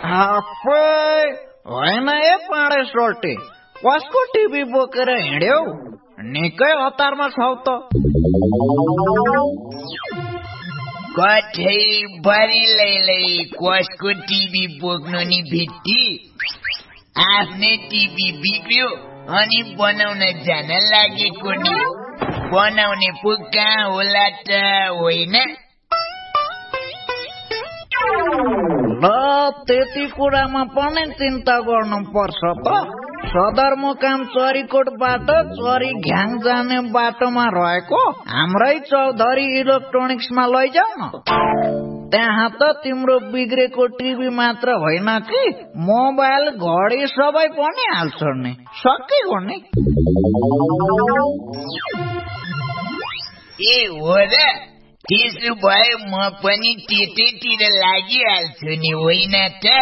होइन ए पाडे सोल्टी, कसको टिभी बोकेर हिँड्यौ? निकै हतारमा छौ त। कठै बरिलैलै कसको टिभी बोक्नु नि भित्ती। आफ्नै टिभी बिग्रियो अनि बनाउन जान लागेको नि। बनाउने पो कहाँ होला त होइन? ल त्यति कुरामा पनि चिन्ता गर्नु पर्छ त। सदरमुकाम चरीकोटबाट चरी घ्याङ जाने बाटोमा रहेको हाम्रै चौधरी इलेक्ट्रोनिक्समा लैजाऊ न। त्यहाँ त तिम्रो बिग्रेको टिभी मात्र होइन कि मोबाइल घडी सबै पनि हाल्छ नि। सकिगयो नि। ए हो र? त्यसो भए म पनि त्यतैतिर लागिहाल्छु नि होइन त?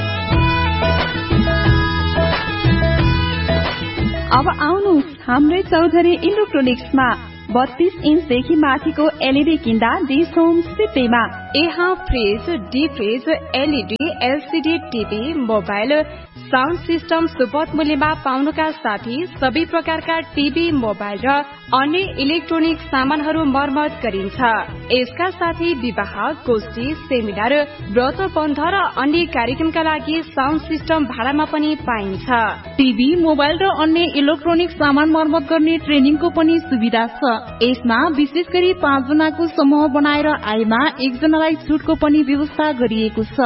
अब आउनुहोस् हाम्रै चौधरी इलेक्ट्रोनिक्समा 32 इन्चदेखि माथिको एलईडी किन्दा डिश होम सित्तैमा। यहाँ fridge, deep fridge, LED, LCD TV, mobile, sound system सुपथ मूल्यमा पाउनुका साथै सबै प्रकारका टिभी, मोबाइल र अन्य इलेक्ट्रोनिक सामानहरू मर्मत गरिन्छ। यसका साथै विवाह, गोष्ठी, सेमिनार, व्रत बन्ध र अन्य कार्यक्रमका लागि साउन्ड सिस्टम भाडामा पनि पाइन्छ। टिभी, मोबाइल र अन्य इलेक्ट्रोनिक सामान मर्मत गर्ने ट्रेनिङको पनि सुविधा छ। यसमा विशेष गरी 5 जनाको समूह बनाएर आएमा 1 जनालाई छुटको पनि व्यवस्था गरिएको छ।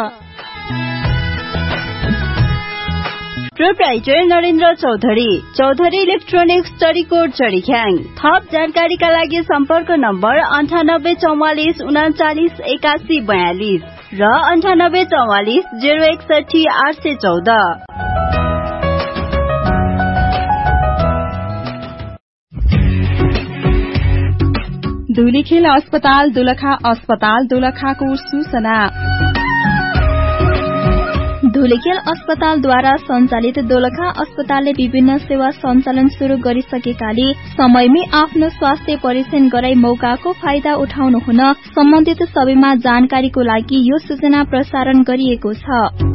Proprietor Narendra Chaudhary, Chaudhary electronics, Charikot, चरीख्याङ। थप जानकारीका लागि सम्पर्क नम्बर 9844 39 81 42 र 9844 061 814। धुलीखेल अस्पताल दोलखा, अस्पताल दोलखाको सूचना। धुलीखेल अस्पतालद्वारा सञ्चालित दोलखा अस्पतालले विभिन्न सेवा सञ्चालन शुरू गरिसकेकाले समयमै आफ्नो स्वास्थ्य परीक्षण गराई मौकाको फाइदा उठाउनु हुन सम्बन्धित सबैमा जानकारीको लागि यो सूचना प्रसारण गरिएको छ।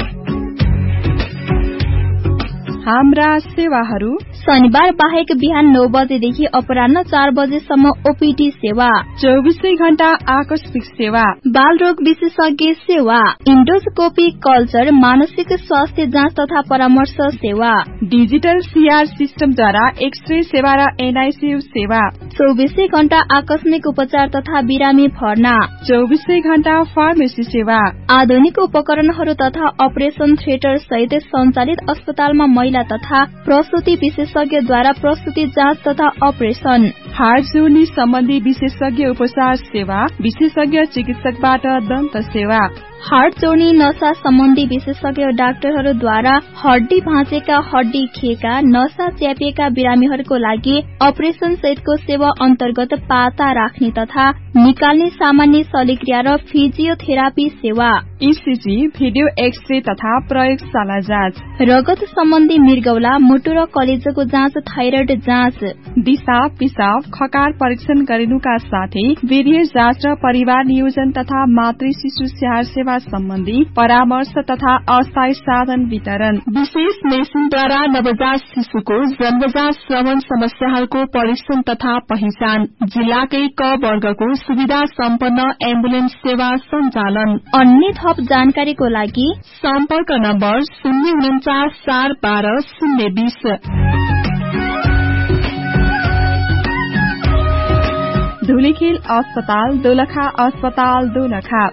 हाम्रा सेवाहरू शनिबार बाहेक बिहान 9 बजेदेखि अपराह्न 4 बजेसम्म ओपीडी सेवा, 24 घण्टा आकस्मिक सेवा, बाल रोग विशेषज्ञ सेवा, इन्डोस्कोपी कल्चर, मानसिक स्वास्थ्य जाँच तथा परामर्श सेवा, डिजिटल सीआर सिस्टमद्वारा एक्सरे सेवा र एनआईसीयू सेवा, 24 घण्टा आकस्मिक उपचार तथा बिरामी भर्ना, 24 घण्टा फार्मेसी सेवा, आधुनिक उपकरणहरू तथा अपरेशन थिएटर सहित सञ्चालित अस्पतालमा महिला तथा प्रसूति विशेषज्ञद्वारा प्रसूति जाँच तथा अपरेशन, हार्ट जोर्नी सम्बन्धी विशेषज्ञ उपचार सेवा, विशेषज्ञ चिकित्सकबाट दन्त सेवा, हार्ट जोर्नी नसा सम्बन्धी विशेषज्ञ डाक्टरहरूद्वारा हड्डी भाँचेका, हड्डी खिएका, नसा च्यापिएका बिरामीहरूको लागि अपरेशन सहितको सेवा अन्तर्गत पाता राख्ने तथा निकाल्ने सामान्य शल्यक्रिया र फिजियोथेरापी सेवा, ईसीजी, भिडियो एक्सरे तथा प्रयोगशाला जाँच, रगत सम्बन्धी मृगौला, मुटु र कलेजोको जाँच, थाइरोइड जाँच, दिशा, पिसाब, खकार परीक्षण गरिनुका साथै वीर्य जाँच र परिवार नियोजन तथा मातृ शिशु स्याहार सेवा सम्बन्धी परामर्श तथा अस्थायी साधन वितरण, विशेष मेसिनद्वारा नवजात शिशुको जन्मजात श्रवण समस्याहरूको परीक्षण तथा पहिचान, जिल्लाकै क वर्गको सुविधा सम्पन्न एम्बुलेन्स सेवा सञ्चालन। अन्य थप जानकारीको लागि सम्पर्क नम्बर 049 412 020। धुलीखेल अस्पताल दोलखा, अस्पताल दोलखा।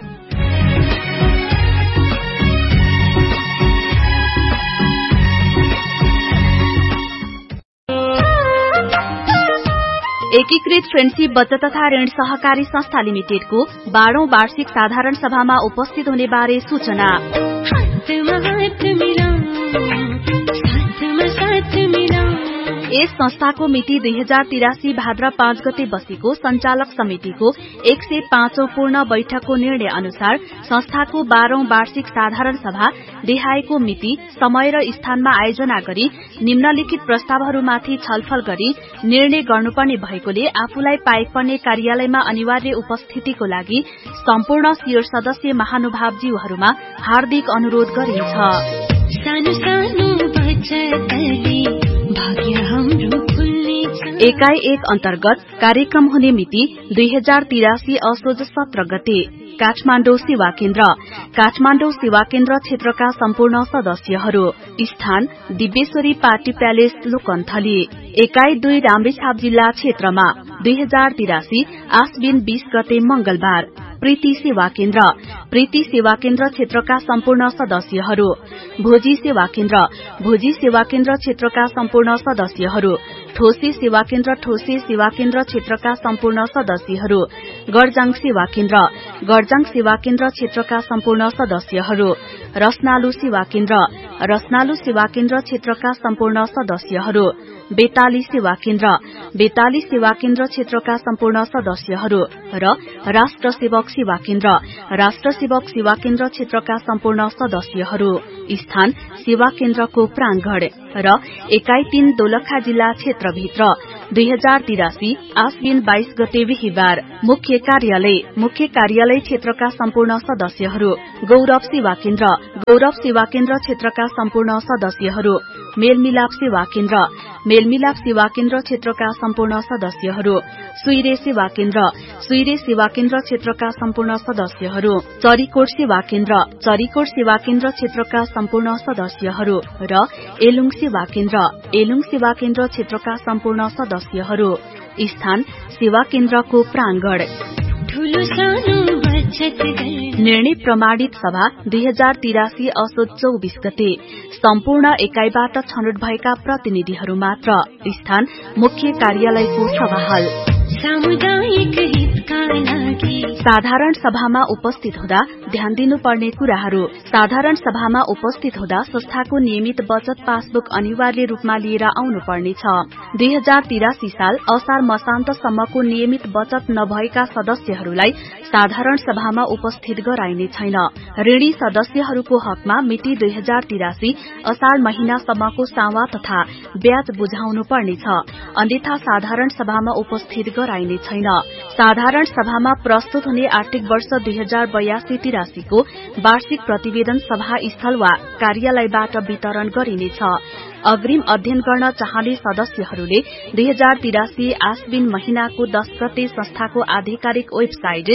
एकीकृत फ्रेन्डशिप बचत तथा ऋण सहकारी संस्था लिमिटेडको 12औं वार्षिक साधारण सभामा उपस्थित हुने बारे सूचना। यस संस्थाको मिति 2083 भाद्र 5 गते बसेको संचालक समितिको 105औं पूर्ण बैठकको निर्णय अनुसार संस्थाको 12औं वार्षिक साधारण सभा देहायको मिति, समय र स्थानमा आयोजना गरी निम्नलिखित प्रस्तावहरूमाथि छलफल गरी निर्णय गर्नुपर्ने भएकोले आफूलाई पाएक पर्ने कार्यालयमा अनिवार्य उपस्थितिको लागि सम्पूर्ण शिर सदस्य महानुभावज्यूहरूमा हार्दिक अनुरोध गरिन्छ। एकाइ 1 अन्तर्गत कार्यक्रम हुने मिति 2083 असोज 17 गते। काठमाडौँ सेवा केन्द्र। काठमाडौँ सेवा केन्द्र क्षेत्रका सम्पूर्ण सदस्यहरू। स्थान दिव्येश्वरी पार्टी प्यालेस लोकन्थली। एकाइ 2 रामेछाप जिल्ला क्षेत्रमा 2083 आश्विन 20 गते मंगलबार। प्रीति सेवा केन्द्र। प्रीति सेवा केन्द्र क्षेत्रका सम्पूर्ण सदस्यहरू। भोजी सेवा केन्द्र। भोजी सेवा केन्द्र क्षेत्रका सम्पूर्ण सदस्यहरू। ठोसे सेवा केन्द्र। ठोसे सेवा केन्द्र क्षेत्रका सम्पूर्ण सदस्यहरू। गरजाङ सेवा केन्द्र। गरजाङ सेवा केन्द्र क्षेत्रका सम्पूर्ण सदस्यहरू। रसनालु सेवा केन्द्र। रसनालु सेवा केन्द्र क्षेत्रका सम्पूर्ण सदस्यहरू। बेताली सेवा केन्द्र। बेताली सेवा केन्द्र क्षेत्रका सम्पूर्ण सदस्यहरू र राष्ट्र सेवक सेवा केन्द्र। राष्ट्र सेवक सेवा केन्द्र क्षेत्रका सम्पूर्ण सदस्यहरू। स्थान सेवा केन्द्रको प्रांगण र एकाइ 3 दोलखा जिल्ला क्षेत्रभित्र 2083 आश्विन 22 गते बिहीबार। मुख्य कार्यालय। मुख्य कार्यालय क्षेत्रका सम्पूर्ण सदस्यहरू। गौरव सेवा केन्द्र। गौरव सेवा केन्द्र क्षेत्रका सम्पूर्ण सदस्यहरू। मेलमिलाप सेवा केन्द्र। मेलमिलाप सेवा केन्द्र क्षेत्रका सम्पूर्ण सदस्यहरू। सुइरे सेवा केन्द्र। सुइरे सेवा केन्द्र क्षेत्रका सम्पूर्ण सदस्यहरू। चरीकोट सेवा केन्द्र। चरीकोट सेवा केन्द्र क्षेत्रका सम्पूर्ण सदस्यहरू र एलुङ सेवा केन्द्र। एलुङ सेवा केन्द्र क्षेत्रका सम्पूर्ण सदस्यहरू। स्थान सेवा केन्द्रको प्रांगण। निर्णय प्रमाणित सभा 2083 असोज 24 गते। सम्पूर्ण एकाइबाट छनौट भएका प्रतिनिधिहरू मात्र। स्थान मुख्य कार्यालयको सभाहाल। साधारण सभामा उपस्थित हुँदा ध्यान दिनुपर्ने कुराहरू। साधारण सभामा उपस्थित हुँदा संस्थाको नियमित बचत पासबुक अनिवार्य रूपमा लिएर आउनुपर्नेछ। 2083 साल असार मसान्तसम्मको नियमित बचत नभएका सदस्यहरूलाई साधारण सभामा उपस्थित गराइने छैन। ऋणी सदस्यहरूको हकमा मिति 2083 असार महिनासम्मको सावा तथा ब्याज बुझाउनु पर्नेछ, अन्यथा साधारण सभामा उपस्थित गराइने छैन। साधारण सभामा प्रस्तुत हुने आर्थिक वर्ष 2082-83 को वार्षिक प्रतिवेदन सभा स्थल वा कार्यालयबाट वितरण गरिनेछ। अग्रिम अध्ययन गर्न चाहने सदस्यहरूले 2083 आश्विन महिनाको 10 गते संस्थाको आधिकारिक वेबसाइट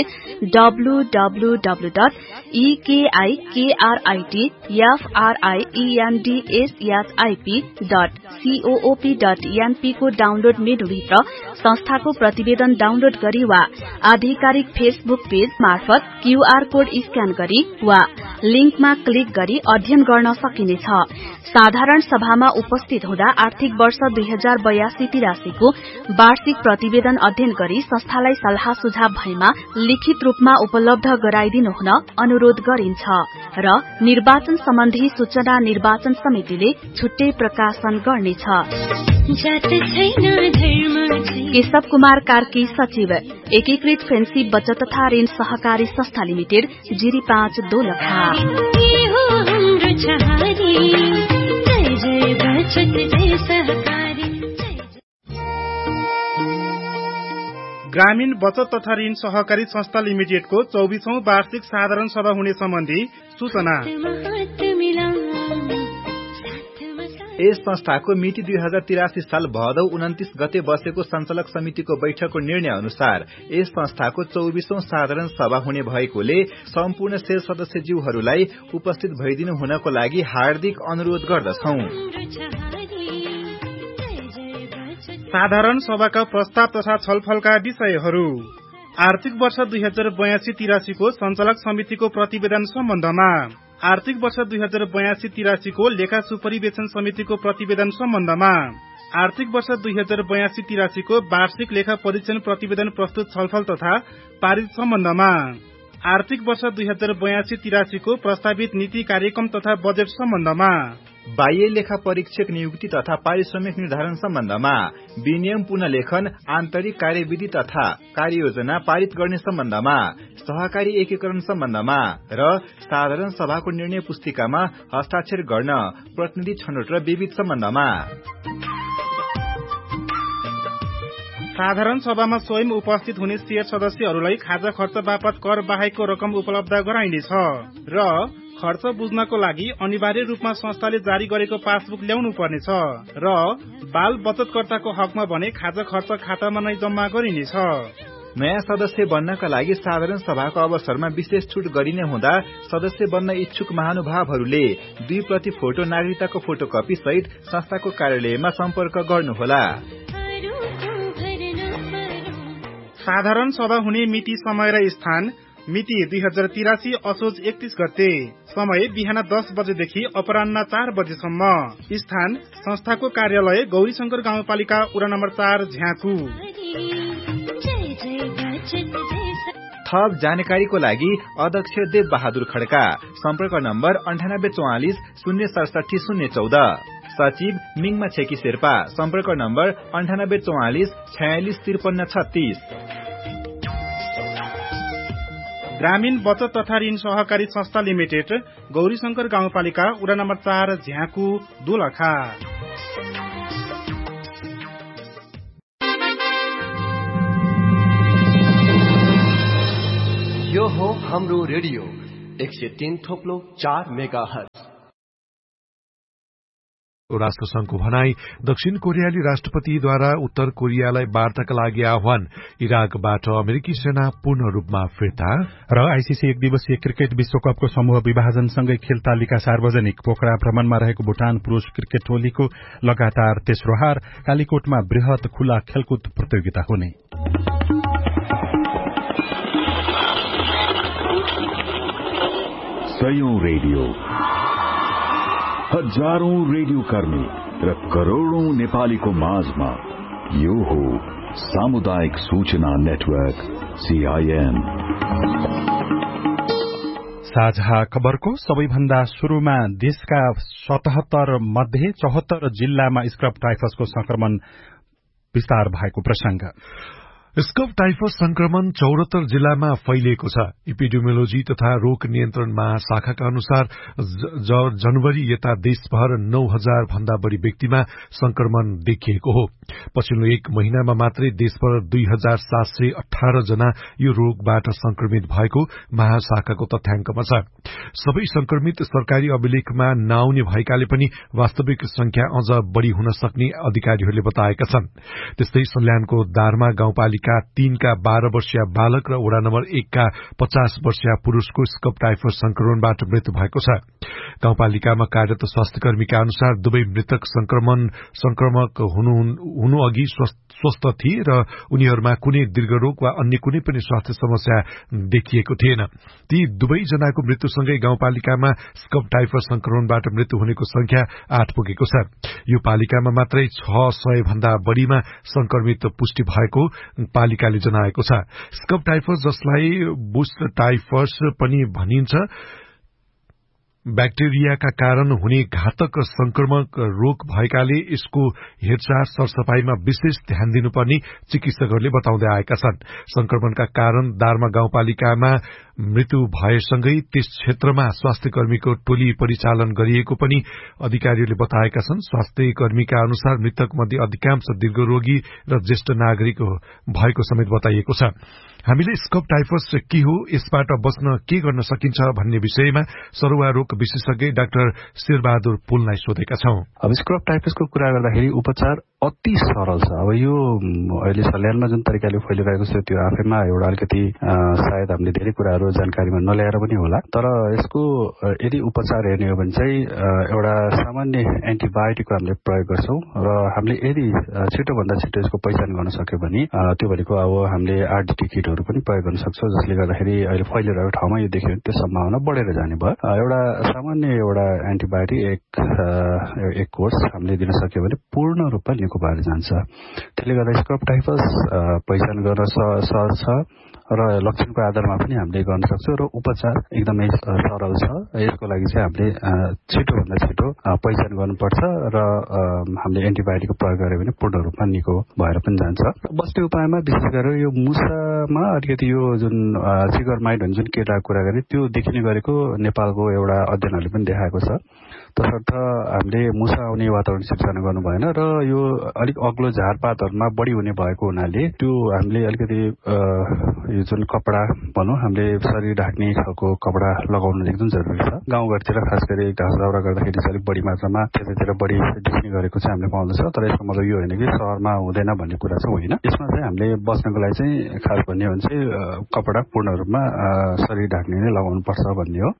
www.ekifriendsip.coop.np को डाउनलोड मेनुभित्र संस्थाको प्रतिवेदन डाउनलोड गरी वा आधिकारिक फेसबुक पेज मार्फत क्यूआर कोड स्क्यान गरी वा लिंकमा क्लिक गरी अध्ययन गर्न सकिनेछ। साधारण सभामा उपस्थित हुँदा आर्थिक वर्ष 2082-83 को वार्षिक प्रतिवेदन अध्ययन गरी संस्थालाई सल्लाह सुझाव भएमा लिखित रूपमा उपलब्ध गराइदिनु हुन अनुरोध गरिन्छ र निर्वाचन सम्बन्धी सूचना निर्वाचन समितिले छुट्टै प्रकाशन गर्नेछ। केशव कुमार कार्की सचिव, एकीकृत फेन्सी बचत तथा ऋण सहकारी संस्था लिमिटेड, जिरी 5 दोलखा। ग्रामीण बचत तथा ऋण सहकारी संस्था लिमिटेडको 24औं वार्षिक साधारण सभा हुने सम्बन्धी सूचना। यस संस्थाको मिति 2083 साल भदौ 29 गते बसेको संचालक समितिको बैठकको निर्णय अनुसार यस संस्थाको 24औं साधारण सभा हुने भएकोले सम्पूर्ण शेर सदस्यज्यूहरूलाई उपस्थित भइदिनु हुनको लागि हार्दिक अनुरोध गर्दछौं। साधारण सभाका प्रस्ताव तथा छलफलका विषयहरू। आर्थिक वर्ष 2082-83 को संचालक समितिको प्रतिवेदन सम्बन्धमा, आर्थिक वर्ष 2082-83 को लेखा सुपरिवेक्षण समितिको प्रतिवेदन सम्बन्धमा, आर्थिक वर्ष 2082-83 को वार्षिक लेखा परीक्षण प्रतिवेदन प्रस्तुत छलफल तथा पारित सम्बन्धमा, आर्थिक वर्ष 2082-83 को प्रस्तावित नीति कार्यक्रम तथा बजेट सम्बन्धमा, बाह्य लेखा परीक्षक नियुक्ति तथा पारिश्रमिक निर्धारण सम्बन्धमा विनियम पुनलेखन, आन्तरिक कार्यविधि तथा कार्ययोजना पारित गर्ने सम्बन्धमा, सहकारी एकीकरण सम्बन्धमा र साधारण सभाको निर्णय पुस्तिकामा हस्ताक्षर गर्न प्रतिनिधि छनौट र विविध सम्बन्धमा। साधारण सभामा स्वयं उपस्थित हुने शेयर सदस्यहरूलाई खाजा खर्च बापत कर बाहेकको रकम उपलब्ध गराइनेछ र खर्च बुझ्नको लागि अनिवार्य रूपमा संस्थाले जारी गरेको पासबुक ल्याउनु पर्नेछ र बाल बचतकर्ताको हकमा भने खाजा खर्च खातामा नै जम्मा गरिनेछ। नयाँ सदस्य बन्नका लागि साधारण सभाको अवसरमा विशेष छुट गरिने हुँदा सदस्य बन्न इच्छुक महानुभावहरूले 2 प्रति फोटो नागरिकताको फोटोकपी सहित संस्थाको कार्यालयमा सम्पर्क गर्नुहोला। साधारण सभा हुने मिति, समय र स्थान। मिति 2083 असोज 31 गते। समय बिहान 10 बजेदेखि अपराह्न 4 बजेसम्म। स्थान संस्थाको कार्यालय गौरीशंकर गाउँपालिका वडा नम्बर 4 झ्याकु। थप जानकारीको लागि अध्यक्ष देव बहादुर खड्का। सम्पर्क नम्बर 9844 067 014। सचिव मिङमा छेकी शेर्पा। सम्पर्क नम्बर 9844 46 53 36। ग्रामीण बचत तथा ऋण सहकारी संस्था लिमिटेड, गौरीशंकर गाउँपालिका वडा नम्बर 4 झ्याकु, दोलखा। यो हो हाम्रो रेडियो 103.4 मेगाहर्ज। राष्ट्रसंघको भनाई दक्षिण कोरियाली राष्ट्रपतिद्वारा उत्तर कोरियालाई वार्ताका लागि आह्वान। इराकबाट अमेरिकी सेना पूर्ण रूपमा फिर्ता र आईसीसी 1 दिवसीय क्रिकेट विश्वकपको समूह विभाजनसँगै खेल तालिका सार्वजनिक। पोखरा भ्रमणमा रहेको भूटान पुरूष क्रिकेट टोलीको लगातार तेस्रो हार। कालीकोटमा बृहत खुला खेलकुद प्रतियोगिता हुने। सयौं रेडियो, हजारौं रेडियो कर्मी र करोड़ौं नेपालीको माझमा यो हो सामुदायिक सूचना नेटवर्क CIN। साझा खबरको सबैभन्दा शुरूमा देशका 77 मध्ये 74 जिल्लामा स्क्रब टाइफसको संक्रमण विस्तार भएको प्रसंग। स्कब टाइफस संक्रमण 74 जिल्लामा फैलिएको छ। इपिडेमियोलोजी तथा रोग नियन्त्रण महाशाखाका अनुसार जनवरी यता देशभर 9000 भन्दा बढ़ी व्यक्तिमा संक्रमण देखिएको हो। पछिल्लो 1 महिनामा मात्रै देशभर 2718 जना यो रोगबाट संक्रमित भएको महाशाखाको तथ्याङ्कमा छ। सबै संक्रमित सरकारी अभिलेखमा नआउने भएकाले पनि वास्तविक संख्या अझ बढ़ी हुन सक्ने अधिकारीहरूले बताएका छन्। त्यस्तै सल्यानको दारमा गाउँपालिका 3 का 12 वर्षीय बालक र वडा नम्बर 1 का 50 वर्षीय पुरूषको स्कब टाइफस संक्रमणबाट मृत्यु भएको छ। गाउँपालिकामा कार्यरत स्वास्थ्य कर्मीका अनुसार दुवै मृतक संक्रमक हुनु अघि स्वस्थ थिए र उनीहरूमा कुनै दीर्घरोग वा अन्य कुनै पनि स्वास्थ्य समस्या देखिएको थिएन। ती दुवै जनाको मृत्युसँगै गाउँपालिकामा स्कब टाइफस संक्रमणबाट मृत्यु हुनेको संख्या 8 पुगेको छ। यो पालिकामा मात्रै 600 भन्दा बढ़ीमा संक्रमित पुष्टि भएको पालिकाले जनाएको छ। स्कब टाइफस, जसलाई बुस्ट टाइफस पनि भनिन्छ, ब्याक्टेरियाका कारण हुने घातक संक्रमक रोग भएकाले यसको हेरचाह सरसफाईमा विशेष ध्यान दिनुपर्ने चिकित्सकहरूले बताउँदै आएका छन्। संक्रमणका कारण दारमा गाउँपालिकामा मृत्यु भएसँगै त्यस क्षेत्रमा स्वास्थ्य कर्मीको टोली परिचालन गरिएको पनि अधिकारीहरूले बताएका छन्। स्वास्थ्य कर्मीका अनुसार मृतक मध्ये अधिकांश दीर्घरोगी र ज्येष्ठ नागरिक भएको समेत बताइएको छ। हामीले स्कब टाइफस के हो, यसबाट बच्न के गर्न सकिन्छ भन्ने विषयमा सरुवा रोग विशेषज्ञ डाक्टर शेरबहादुर पुललाई सोधेका छौं। अब स्कब टाइफसको कुरा गर्दाखेरि उपचार अति सरल छ। अब यो अहिले सल्यानमा जुन तरिकाले फैलिरहेको छ त्यो आफैमा एउटा अलिकति सायद हामीले धेरै कुराहरू जानकारीमा नल्याएर पनि होला। तर यसको यदि उपचार हेर्ने हो भने चाहिँ एउटा सामान्य एन्टिबायोटिकको हामीले प्रयोग गर्छौं र हामीले यदि छिटोभन्दा छिटो यसको पहिचान गर्न सक्यो भने त्यो भनेको अब हामीले RDT किटहरू पनि प्रयोग गर्न सक्छौं, जसले गर्दाखेरि अहिले फैलिरहेको ठाउँमा यो देखियो भने त्यो सम्भावना बढेर जाने भयो। एउटा सामान्य एउटा एन्टिबायोटिक एक कोर्स हामीले दिन सक्यो भने पूर्ण रूपमा निको भएर जान्छ। त्यसले गर्दा स्क्रब टाइफस पहिचान गर्न सहज छ र लक्षणको आधारमा पनि हामीले गर्न सक्छौँ र उपचार एकदमै सरल छ। यसको लागि चाहिँ हामीले छिटोभन्दा छिटो पहिचान गर्नुपर्छ र हामीले एन्टिबायोटिकको प्रयोग गरे भने पूर्ण रूपमा निको भएर पनि जान्छ। बस्ने उपायमा विशेष गरेर यो मुसामा अलिकति यो जुन जिगरमाइट हुन्छ जुन कीटाको कुरा गरे त्यो देखिने गरेको नेपालको एउटा अध्ययनहरूले पनि देखाएको छ। तसर्थ हामीले मुसा आउने वातावरण सिर्जना गर्नु भएन र यो अलिक अग्लो झारपातहरूमा बढी हुने भएको हुनाले त्यो हामीले अलिकति यो जुन कपडा भनौँ हामीले शरीर ढाक्ने खालको कपडा लगाउनु एकदम जरुरी छ। गाउँघरतिर खास गरी घाँस दाउरा गर्दाखेरि चाहिँ अलिक बढी मात्रामा त्यतातिर बढी देखिने गरेको चाहिँ हामीले पाउँदछ। तर यसको मतलब यो होइन कि सहरमा हुँदैन भन्ने कुरा चाहिँ होइन। यसमा चाहिँ हामीले बच्नको लागि चाहिँ खास भन्ने हो भने चाहिँ कपडा पूर्ण रूपमा शरीर ढाक्ने नै लगाउनु पर्छ भन्ने हो।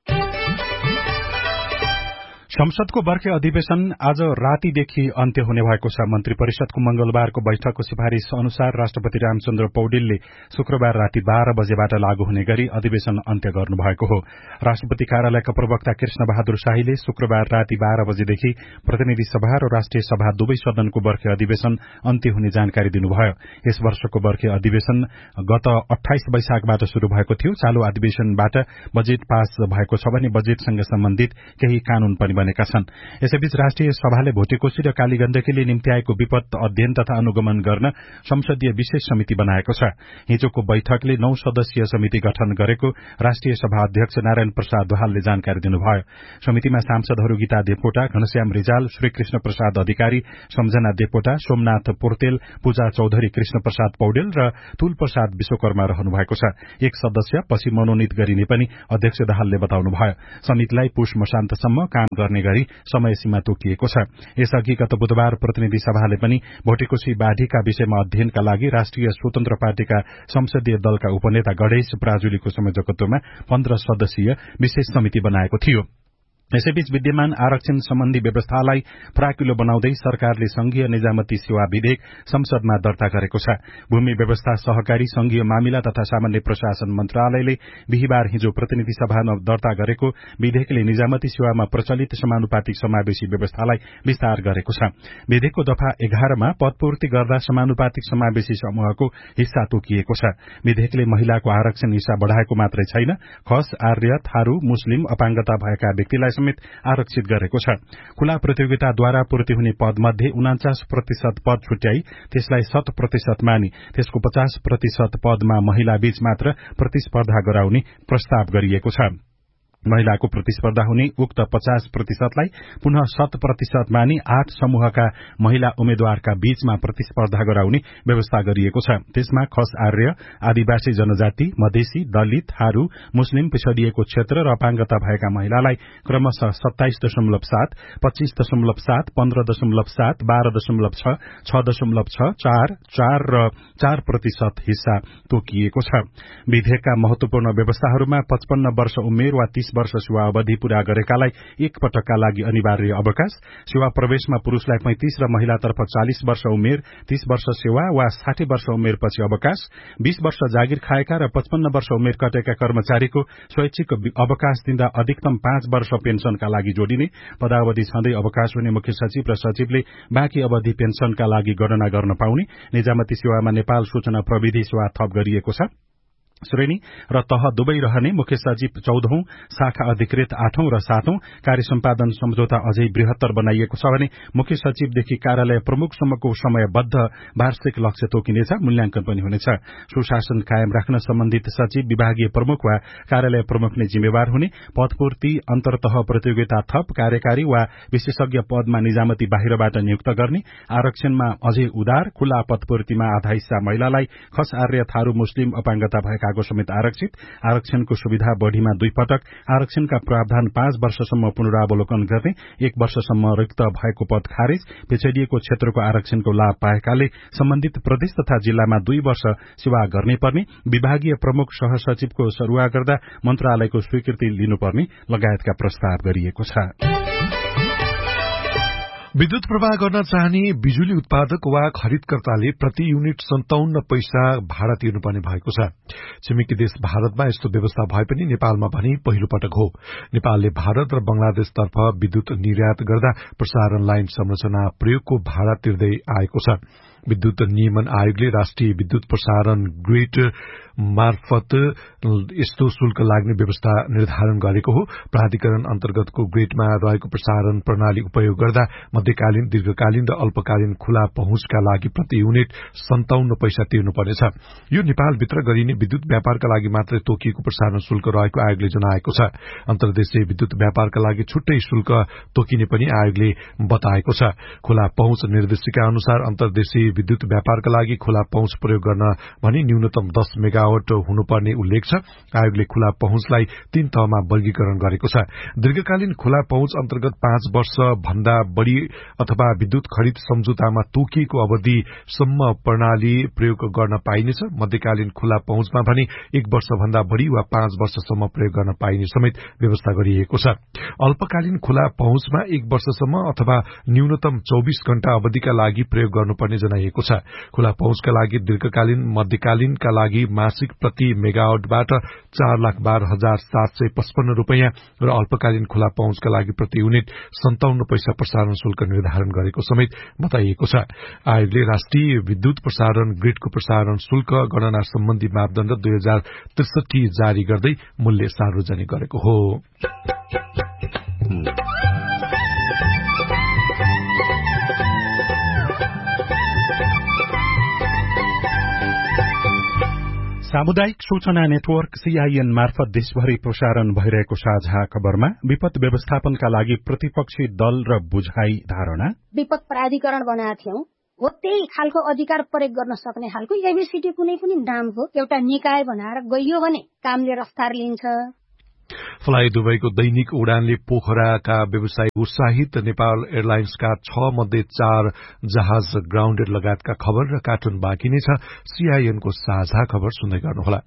संसदको बर्खे अधिवेशन आज रातीदेखि अन्त्य हुने भएको छ। मन्त्री परिषदको मंगलबारको बैठकको सिफारिश अनुसार राष्ट्रपति रामचन्द्र पौडेलले शुक्रबार राति 12 बजेबाट लागू हुने गरी अधिवेशन अन्त्य गर्नुभएको हो। राष्ट्रपति कार्यालयका प्रवक्ता कृष्ण बहादुर शाहीले शुक्रबार राति 12 बजेदेखि प्रतिनिधि सभा र राष्ट्रिय सभा दुवै सदनको बर्खे अधिवेशन अन्त्य हुने जानकारी दिनुभयो। यस वर्षको बर्खे अधिवेशन गत 28 वैशाखबाट शुरू भएको थियो। चालू अधिवेशनबाट बजेट पास भएको छ भने बजेटसँग सम्बन्धित केही कानून पनि बनेका छन्। यसैबीच राष्ट्रिय सभाले भोटेकोशी र कालीगण्डकीले निम्ति आएको विपद अध्ययन तथा अनुगमन गर्न संसदीय विशेष समिति बनाएको छ। हिजोको बैठकले 9 सदस्यीय समिति गठन गरेको राष्ट्रिय सभा अध्यक्ष नारायण प्रसाद दाहालले जानकारी दिनुभयो। समितिमा सांसदहरू गीता देवकोटा, घनश्याम रिजाल, श्रीकृष्ण प्रसाद अधिकारी, सम्झना देवकोटा, सोमनाथ पोर्तेल, पूजा चौधरी, कृष्ण प्रसाद पौडेल र तुल प्रसाद विश्वकर्मा रहनु भएको छ। एक सदस्य पछि मनोनित गरिने पनि अध्यक्ष दाहालले बताउनुभयो। समितिलाई पुष मसान्तसम्म काम गर्ने गरी समय सीमा तोकिएको छ। यसअघि गत बुधबार प्रतिनिधि सभाले पनि भोटेकोशी बाढीका विषयमा अध्ययनका लागि राष्ट्रिय स्वतन्त्र पार्टीका संसदीय दलका उपनेता गणेश प्राजुलीको संयोजकत्वमा 15 सदस्यीय विशेष समिति बनाएको थियो। यसैबीच विद्यमान आरक्षण सम्बन्धी व्यवस्थालाई फराकिलो बनाउँदै सरकारले संघीय निजामती सेवा विधेयक संसदमा दर्ता गरेको छ। भूमि व्यवस्था, सहकारी, संघीय मामिला तथा सामान्य प्रशासन मन्त्रालयले बिहिबार हिजो प्रतिनिधि सभामा दर्ता गरेको विधेयकले निजामती सेवामा प्रचलित समानुपातिक समावेशी व्यवस्थालाई विस्तार गरेको छ। विधेयकको दफा 11 मा पदपूर्ति गर्दा समानुपातिक समावेशी समूहको हिस्सा तोकिएको छ। विधेयकले महिलाको आरक्षण हिस्सा बढ़ाएको मात्रै छैन, खस, आर्य, थारू, मुस्लिम, अपाङ्गता भएका व्यक्तिलाई समेत आरक्षित गरेको छ। खुला प्रतियोगिताद्वारा पूर्ति हुने पदमध्ये 49% पद छुट्याई त्यसलाई 100% मानि त्यसको 50% पदमा महिला बीच मात्र प्रतिस्पर्धा गराउने प्रस्ताव गरिएको छ। महिलाको प्रतिस्पर्धा हुने उक्त 50%लाई पुनः 100% मानि 8 समूहका महिला उम्मेद्वारका बीचमा प्रतिस्पर्धा गराउने व्यवस्था गरिएको छ। त्यसमा खस, आर्य, आदिवासी जनजाति, मधेसी, दलित, थारू, मुस्लिम, पिछडिएको क्षेत्र र अपाङ्गता भएका महिलालाई क्रमशः 27.7, 25.7, 15.7, 12.6, 6.6, 4, 4 र 4% हिस्सा तोकिएको छ। विधेयकका महत्वपूर्ण व्यवस्थाहरूमा 55 वर्ष उमेर वा 30 वर्ष सेवा अवधि पूरा गरेकालाई एक पटकका लागि अनिवार्य अवकाश, सेवा प्रवेशमा पुरूषलाई 35 र महिलातर्फ 40 वर्ष उमेर, 30 वर्ष सेवा वा 60 वर्ष उमेरपछि अवकाश, 20 वर्ष जागिर खाएका र 55 वर्ष उमेर कटेका कर्मचारीको स्वैच्छिक अवकाश दिँदा अधिकतम 5 वर्ष पेन्सनका लागि जोडिने, पदावधि छँदै अवकाश हुने मुख्य सचिव र सचिवले बाँकी अवधि पेन्सनका लागि गणना गर्न पाउने, निजामती सेवामा नेपाल सूचना प्रविधि सेवा थप गरिएको छ। श्रेणी र तह दुवै रहने मुख्य सचिव 14औं, शाखा अधिकृत 8औं र 7औं, कार्य सम्पादन सम्झौता अझै बृहत्तर बनाइएको छ भने मुख्य सचिवदेखि कार्यालय प्रमुखसम्मको समयबद्ध वार्षिक लक्ष्य तोकिनेछ, मूल्याङ्कन पनि हुनेछ। सुशासन कायम राख्न सम्बन्धित सचिव विभागीय प्रमुख वा कार्यालय प्रमुख नै जिम्मेवार हुने, पदपूर्ति, अन्तर्तह प्रतियोगिता थप, कार्यकारी वा विशेषज्ञ पदमा निजामती बाहिरबाट नियुक्त गर्ने, आरक्षणमा अझै उदार, खुला पदपूर्तिमा आधा हिस्सा महिलालाई, खस, आर्य, थारू, मुस्लिम, अपाङ्गता भएका समेत आरक्षित, आरक्षणको सुविधा बढ़ीमा 2 पटक, आरक्षणका प्रावधान 5 वर्षसम्म पुनरावलोकन गर्ने, 1 वर्षसम्म रिक्त भएको पद खारेज, पिछडिएको क्षेत्रको आरक्षणको लाभ पाएकाले सम्बन्धित प्रदेश तथा जिल्लामा 2 वर्ष सेवा गर्ने पर्ने, विभागीय प्रमुख सहसचिवको सरुवा गर्दा मन्त्रालयको स्वीकृति लिनुपर्ने लगायतका प्रस्ताव गरिएको छ। विद्युत प्रवाह गर्न चाहने बिजुली उत्पादक वा खरिदकर्ताले प्रति युनिट 57 पैसा भाडा तिर्नुपर्ने भएको छ। छिमेकी देश भारतमा यस्तो व्यवस्था भए पनि नेपालमा भने पहिलो पटक हो। नेपालले भारत र बंगलादेशतर्फ विद्युत निर्यात गर्दा प्रसारण लाइन संरचना प्रयोगको भाडा तिर्दै आएको छ। विद्युत नियमन आयोगले राष्ट्रिय विद्युत प्रसारण ग्रिड मार्फत यस्तो शुल्क लाग्ने व्यवस्था निर्धारण गरेको हो। प्राधिकरण अन्तर्गतको ग्रिडमा रहेको प्रसारण प्रणाली उपयोग गर्दा मध्यकालीन, दीर्घकालीन र अल्पकालीन खुला पहुँचका लागि प्रति युनिट 57 पैसा तिर्नुपर्नेछ। यो नेपालभित्र गरिने विद्युत व्यापारका लागि मात्रै तोकिएको प्रसारण शुल्क रहेको आयोगले जनाएको छ। अन्तर्देशीय विद्युत व्यापारका लागि छुट्टै शुल्क तोकिने पनि आयोगले बताएको छ। खुला पहुँच निर्देशिका अनुसार अन्तर्देशीय विद्युत व्यापारका लागि खुला पहुँच प्रयोग गर्न भने न्यूनतम 10 मेगावाट हुनुपर्ने उल्लेख छ। आयोगले खुला पहुँचलाई 3 तहमा वर्गीकरण गरेको छ। दीर्घकालीन खुला पहुँच अन्तर्गत 5 वर्ष भन्दा बढ़ी अथवा विद्युत खरिद सम्झौतामा तोकिएको अवधिसम्म प्रणाली प्रयोग गर्न पाइनेछ। मध्यकालीन खुला पहुँचमा भने 1 वर्ष भन्दा बढ़ी वा 5 वर्षसम्म प्रयोग गर्न पाइने समेत व्यवस्था गरिएको छ। अल्पकालीन खुला पहुँचमा 1 वर्षसम्म अथवा न्यूनतम 24 घण्टा अवधिका लागि प्रयोग गर्नुपर्ने जनाइएको छ। खुला पहुँचका लागि दीर्घकालीन, मध्यकालीनका लागि मासिक प्रति मेगावाटबाट 4,12,755 रूपियाँ र अल्पकालीन खुला पहुँचका लागि प्रति युनिट 57 पैसा प्रसारण शुल्क निर्धारण गरेको समेत बताइएको छ। आयोगले राष्ट्रिय विद्युत प्रसारण ग्रिडको प्रसारण शुल्क गणना सम्बन्धी मापदण्ड 2063 जारी गर्दै मूल्य सार्वजनिक गरेको हो। सामुदायिक सूचना नेटवर्क सीआईएन मार्फत देशभरि प्रसारण भइरहेको साझा खबरमा विपद व्यवस्थापनका लागि प्रतिपक्षी दल र बुझाइ धारणा। विपद प्राधिकरण बनाएको थियौं, हो त्यही खालको अधिकार प्रयोग गर्न सक्ने खालको एबीसीटी कुनै पनि नामको एउटा निकाय बनाएर गइयो भने कामले रफ्तार लिन्छ। फ्लाइ दुबईको दैनिक उडानले पोखराका व्यवसायी उत्साहित। नेपाल एयरलाइन्सका 6 मध्ये 4 जहाज ग्राउण्डेड लगायतका खबर र कार्टुन बाँकी नै छ। सीआईएनको साझा खबर सुन्दै गर्नुहोला।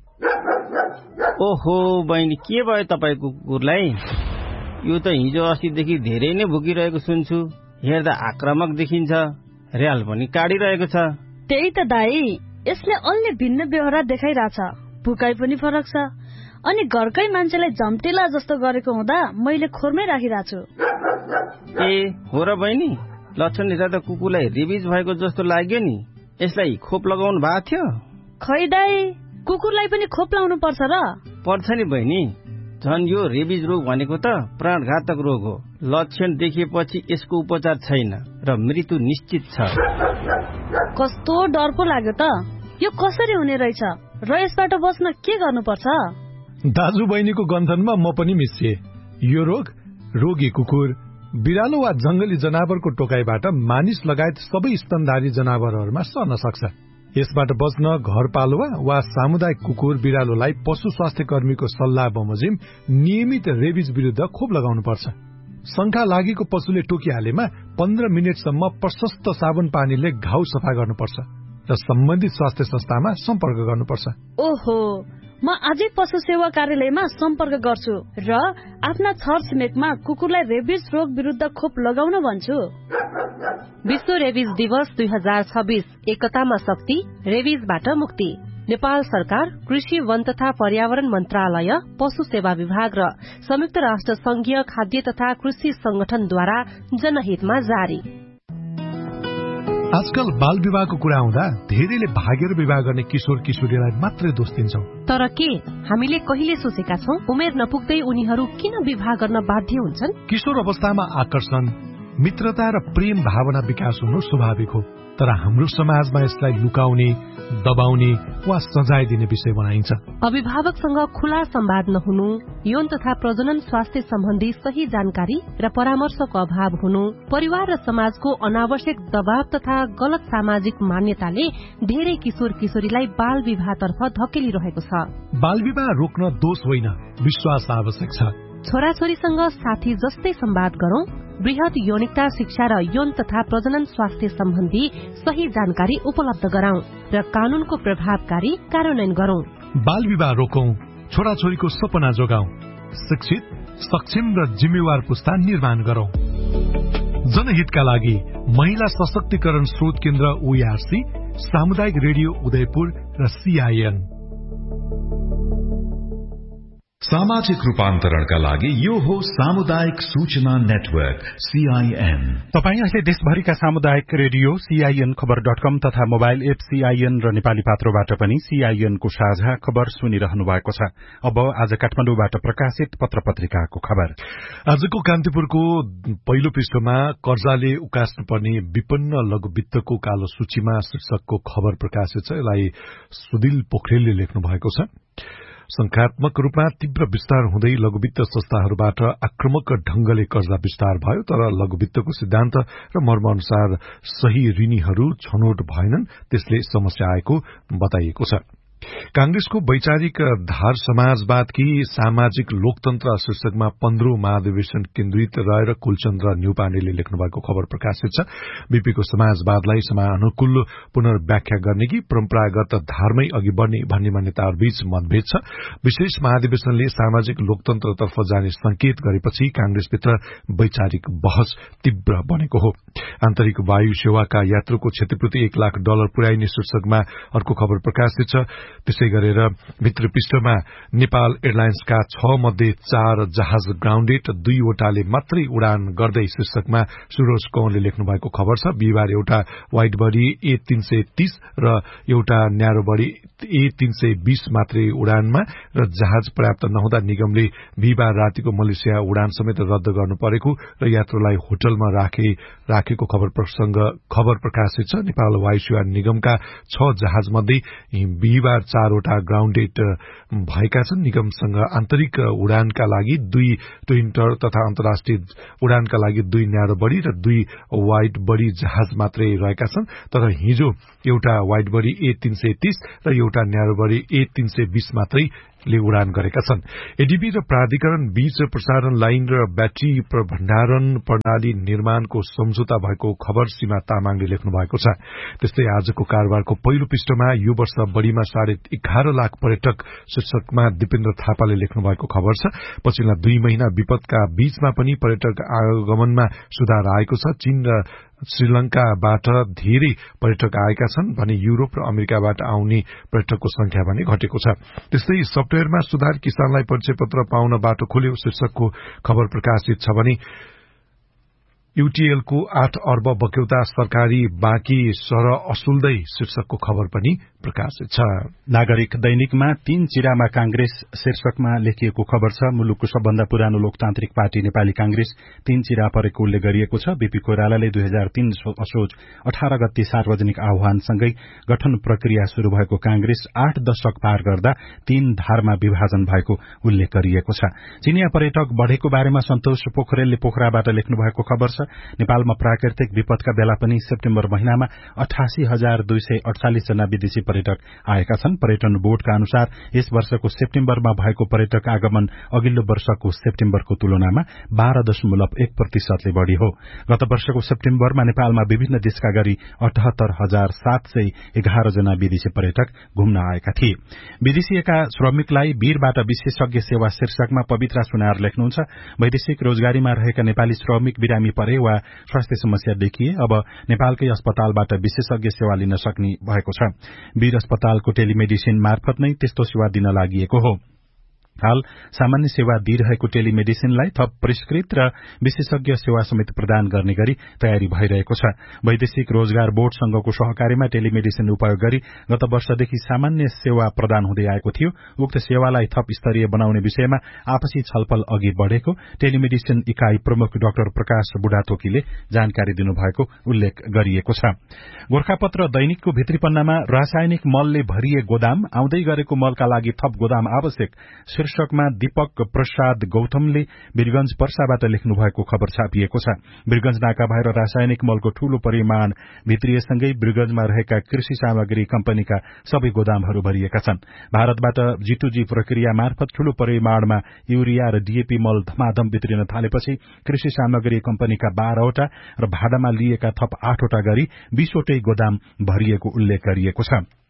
ओहो बहिनी, के भयो तपाईको कुकुरलाई? यो त हिजो अस्तिदेखि धेरै नै भुकिरहेको सुन्छु। हेर्दा आक्रामक देखिन्छ, र्याल पनि काडिरहेको छ। त्यही त दाई, यसले अलि भिन्न व्यवहार देखाइरहेछ। भुकाइ पनि फरक छ। अनि घरकै मान्छेलाई झम्टेला जस्तो गरेको हुँदा मैले खोरमै राखिरहेको छु। ए हो र बहिनी, लक्षण हेर्दा त कुकुरलाई रेबिज भएको जस्तो लाग्यो नि। यसलाई खोप लगाउनु भएको थियो? खै दाई, कुकुरलाई पनि खोप लाउनु पर्छ र? पर्छ नि बहिनी। झन् यो रेबिज रोग भनेको त प्राणघातक रोग हो। लक्षण देखिएपछि यसको उपचार छैन र मृत्यु निश्चित छ। कस्तो डर पो लाग्यो त। यो कसरी हुने रहेछ र यसबाट बच्न के गर्नुपर्छ? दाजु बहिनीको गन्थनमा म पनि मिसिए। यो रोग रोगी कुकुर, बिरालो वा जंगली जनावरको टोकाइबाट मानिस लगायत सबै स्तनधारी जनावरहरूमा सर्न सक्छ। यसबाट बच्न घरपालुवा वा सामुदायिक कुकुर बिरालोलाई पशु स्वास्थ्य कर्मीको सल्लाह बमोजिम नियमित रेबिज विरुद्ध खोप लगाउनु पर्छ। शंका लागेको पशुले टोकिहालेमा 15 मिनेटसम्म प्रशस्त साबुन पानीले घाउ सफा गर्नुपर्छ र सम्बन्धित स्वास्थ्य संस्थामा सम्पर्क गर्नुपर्छ। ओहो, म आजै पशु सेवा कार्यालयमा सम्पर्क गर्छु र आफ्ना छरछिमेकमा कुकुरलाई रेबिज रोग विरुद्ध खोप लगाउन भन्छु। विश्व रेबिज दिवस 2026, एकतामा शक्ति, रेबिजबाट मुक्ति। नेपाल सरकार, कृषि, वन तथा पर्यावरण मन्त्रालय, पशु सेवा विभाग र संयुक्त राष्ट्र संघीय खाद्य तथा कृषि संगठनद्वारा जनहितमा जारी। आजकल बाल विवाहको कुरा आउँदा धेरैले भागेर विवाह गर्ने किशोर किशोरीलाई मात्रै दोष दिन्छौं। तर के हामीले कहिले सोचेका छौं उमेर नपुग्दै उनीहरू किन विवाह गर्न बाध्य हुन्छन्? किशोर अवस्थामा आकर्षण, मित्रता र प्रेम भावना विकास हुनु स्वाभाविक हो, तर हाम्रो समाजमा यसलाई लुकाउने, दबाउने वा सजाय दिने विषय बनाइन्छ। अभिभावकसँग खुला संवाद नहुनु, यौन तथा प्रजनन स्वास्थ्य सम्बन्धी सही जानकारी र परामर्शको अभाव हुनु, परिवार र समाजको अनावश्यक दबाव तथा गलत सामाजिक मान्यताले धेरै किशोर किशोरीलाई बाल विवाहतर्फ धकेलिरहेको छ। बाल विवाह रोक्न दोष होइन, विश्वास आवश्यक छ। छोराछोरीसँग साथी जस्तै संवाद गरौं, वृहत यौनिकता शिक्षा र यौन तथा प्रजनन स्वास्थ्य सम्बन्धी सही जानकारी उपलब्ध गराउँ र कानूनको प्रभावकारी कार्यान्वयन गरौं। बाल विवाह रोकौं, छोराछोरीको सपना जोगाउँ, शिक्षित, सक्षम र जिम्मेवार पुस्ता निर्माण गरौं। जनहितका लागि महिला सशक्तिकरण स्रोत केन्द्र ओआरसी, सामुदायिक रेडियो उदयपुर र सीआईएन। सामाजिक रूपान्तरणका लागि यो हो सामुदायिक सूचना नेटवर्क CIN। तपाईँ अहिले देशभरिका सामुदायिक रेडियो CIN खबर.com तथा मोबाइल एप CIN र नेपाली पात्रोबाट पनि CIN को साझा खबर सुनिरहनु भएको छ। अब आज काठमाडौँबाट प्रकाशित पत्र पत्रिकाको खबर। आजको कान्तिपुरको पहिलो पृष्ठमा कर्जाले उकास्नुपर्ने विपन्न लघु वित्तको कालो सूचीमा शीर्षकको खबर प्रकाशित छ। यसलाई सुदिल पोखरेलले लेख्नु भएको छ। संख्यात्मक रूपमा तीव्र विस्तार हुँदै लघुवित्त संस्थाहरूबाट आक्रमक ढंगले कर्जा विस्तार भयो, तर लघुवित्तको सिद्धान्त र मर्म अनुसार सही ऋणीहरू छनौट भएनन्, त्यसले समस्या आएको बताइएको छ। कांग्रेसको वैचारिक धार समाजवादकी सामाजिक लोकतन्त्र शीर्षकमा 15औं महाधिवेशन केन्द्रित रहेर कुलचन्द्र न्यौपानेले लेख्नु भएको खबर प्रकाशित छ। बीपीको समाजवादलाई समानुकूल पुनर्व्याख्या गर्ने कि परम्परागत धारमै अघि बढ़ने भन्ने मान्यताहरूबीच मतभेद छ। विशेष महाधिवेशनले सामाजिक लोकतन्त्रतर्फ जाने संकेत गरेपछि कांग्रेसभित्र वैचारिक बहस तीव्र बनेको हो। आन्तरिक वायु सेवाका यात्रुको क्षतिपूर्ति $1 लाख पुर्याइने शीर्षकमा अर्को खबर प्रकाशित छ। त्यसै गरेर भित्र पृष्ठमा नेपाल एयरलाइन्सका 6 मध्ये 4 जहाज ग्राउण्डेड, 2 वटाले मात्रै उडान गर्दै शीर्षकमा सुरोज कौरले लेख्नु भएको खबर छ। बिहिबार एउटा वाइड बडी A330 र एउटा न्यारो बडी A320 मात्रै उडानमा र जहाज पर्याप्त नहुँदा निगमले बिहिबार रातिको मलेसिया उडान समेत रद्द गर्नु परेको र यात्रुलाई होटलमा राखेको खबर प्रकाशित छ। नेपाल वायुसेवा निगमका 6 जहाज मध्ये बिहिबार 4 वटा ग्राउण्डेड भएका छन्। निगमसँग आन्तरिक उडानका लागि 2 ट्विन्टर तथा अन्तर्राष्ट्रिय उडानका लागि 2 न्यारो बडी र 2 वाइड बडी जहाज मात्रै रहेका छन्। तर हिजो एउटा वाइड बडी A330 र एउटा न्यारो बडी A320 मात्रै ले उडान गरेका छन्। एडीबी र प्राधिकरण बीच प्रसारण लाइन र ब्याट्री भण्डारण प्रणाली निर्माणको सम्झौता भएको खबर सीमा तामाङले लेख्नु भएको छ। त्यस्तै आजको कारोबारको पहिलो पृष्ठमा यो वर्ष बढ़ीमा 11.5 लाख पर्यटक शीर्षकमा दिपेन्द्र थापाले लेख्नु भएको खबर छ। पछिल्ला 2 महिना विपदका बीचमा पनि पर्यटक आगमनमा सुधार आएको छ। चीन र श्रीलंकाबाट धेरै पर्यटक आएका छन् भने युरोप र अमेरिकाबाट आउने पर्यटकको संख्या भने घटेको छ। त्यस्तै सफ्टवेयरमा सुधार, किसानलाई परिचय पत्र पाउन बाटो खोल्यो शीर्षकको खबर प्रकाशित छ भने यूटीएलको 8 अर्ब बक्यौता सरकारी बाँकी सरह असुल्दै शीर्षकको खबर पनि प्रकाशित छ। नागरिक दैनिकमा 3 चिरामा कांग्रेस शीर्षकमा लेखिएको खबर छ। मुलुकको सबभन्दा पुरानो लोकतान्त्रिक पार्टी नेपाली कांग्रेस 3 चिरा परेको उल्लेख गरिएको छ। बीपी कोइरालाले 2003 असोज 18 गते सार्वजनिक आह्वानसँगै गठन प्रक्रिया शुरू भएको कांग्रेस 8 दशक पार गर्दा 3 धारमा विभाजन भएको उल्लेख गरिएको छ। चिनिया पर्यटक बढ़ेको बारेमा सन्तोष पोखरेलले पोखराबाट लेख्नु भएको खबर छ। नेपालमा प्राकृतिक विपदका बेला पनि सेप्टेम्बर महिनामा 88,248 जना विदेशी पर्यटक आएका छन्। पर्यटन बोर्डका अनुसार यस वर्षको सेप्टेम्बरमा भएको पर्यटक आगमन अघिल्लो वर्षको सेप्टेम्बरको तुलनामा 12.1% बढ़ी हो। गत वर्षको सेप्टेम्बरमा नेपालमा विभिन्न देशका गरी 78,711 जना विदेशी पर्यटक घुम्न आएका थिए। विदेशीका श्रमिकलाई वीरबाट विशेषज्ञ सेवा शीर्षकमा पवित्रा सुनार लेख्नुहुन्छ। वैदेशिक रोजगारीमा रहेका नेपाली श्रमिक बिरामी परे वा स्वास्थ्य समस्या देखिए अब नेपालकै अस्पतालबाट विशेषज्ञ सेवा लिन सक्ने भएको छ। वीर अस्पतालको टेलिमेडिसिन मार्फत नै त्यस्तो सेवा दिन लागिएको हो। हाल सामान्य सेवा दिइरहेको टेलिमेडिसिनलाई थप परिष्कृत र विशेषज्ञ सेवा समेत प्रदान गर्ने गरी तयारी भइरहेको छ। वैदेशिक रोजगार बोर्डसँगको सहकारीमा टेलिमेडिसिन उपयोग गरी गत वर्षदेखि सामान्य सेवा प्रदान हुँदै आएको थियो। उक्त सेवालाई थप स्तरीय बनाउने विषयमा आपसी छलफल अघि बढ़ेको टेलिमेडिसिन इकाई प्रमुख डाक्टर प्रकाश बुढाथोकीले जानकारी दिनुभएको उल्लेख गरिएको छ। गोरखापत्र दैनिकको भित्री पन्नामा रासायनिक मलले भरिए गोदाम, आउँदै गरेको मलका लागि थप गोदाम आवश्यक शीर्षकमा दीपक प्रसाद गौतमले वीरगंज पर्साबाट लेख्नु भएको खबर छापिएको छ। वीरगंज नाका भएर रासायनिक मलको ठूलो परिमाण भित्रिएसँगै वीरगंजमा रहेका कृषि सामग्री कम्पनीका सबै गोदामहरू भरिएका छन्। भारतबाट G2G प्रक्रिया मार्फत ठूलो परिमाणमा युरिया र डीएपी मल धमाधम भित्रिन थालेपछि कृषि सामग्री कम्पनीका 12 वटा र भाडामा लिएका थप 8 वटा गरी 20 वटै गोदाम भरिएको उल्लेख गरिएको छ।